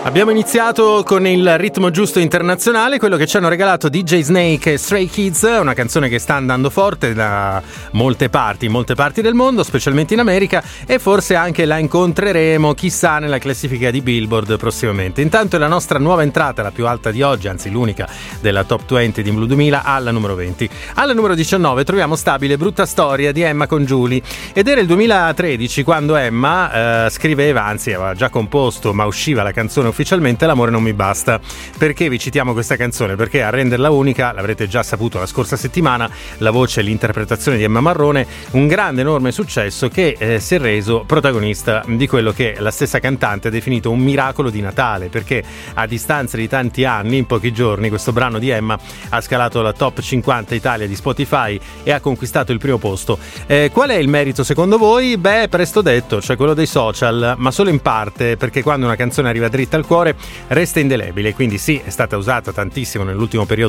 Abbiamo iniziato con il ritmo giusto internazionale, quello che ci hanno regalato DJ Snake e Stray Kids, una canzone che sta andando forte da molte parti del mondo, specialmente in America, e forse anche la incontreremo, chissà, nella classifica di Billboard prossimamente. Intanto è la nostra nuova entrata, la più alta di oggi, anzi l'unica della Top 20 di Blue 2000, alla numero 20. Alla numero 19 troviamo Stabile, Brutta storia di Emma Congiuli, ed era il 2013 quando Emma scriveva, anzi aveva già composto, ma usciva la canzone ufficialmente, L'amore non mi basta. Perché vi citiamo questa canzone? Perché a renderla unica, l'avrete già saputo la scorsa settimana, la voce e l'interpretazione di Emma Marrone, un grande enorme successo che si è reso protagonista di quello che la stessa cantante ha definito un miracolo di Natale, perché a distanza di tanti anni, in pochi giorni, questo brano di Emma ha scalato la top 50 Italia di Spotify e ha conquistato il primo posto. Qual è il merito secondo voi? Beh, presto detto, cioè quello dei social, ma solo in parte, perché quando una canzone arriva dritta al cuore resta indelebile, quindi sì, è stata usata tantissimo nell'ultimo periodo